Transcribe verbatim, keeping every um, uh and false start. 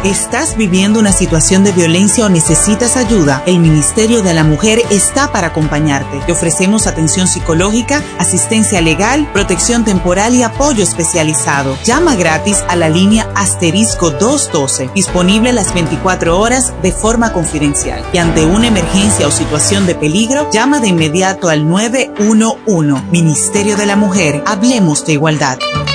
¿Estás viviendo una situación de violencia o necesitas ayuda? El Ministerio de la Mujer está para acompañarte. Te ofrecemos atención psicológica, asistencia legal, protección temporal y apoyo especializado. Llama gratis a la línea asterisco doscientos doce, disponible las veinticuatro horas de forma confidencial. Y ante una emergencia o situación de peligro, llama de inmediato al nueve uno uno. Ministerio de la Mujer, hablemos de igualdad.